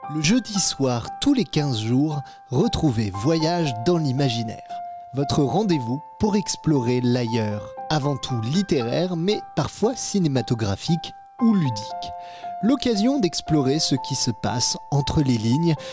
Le jeudi soir, tous les 15 jours, retrouvez Voyage dans l'imaginaire. Votre rendez-vous pour explorer l'ailleurs, avant tout littéraire, mais parfois cinématographique ou ludique. L'occasion d'explorer ce qui se passe entre les lignes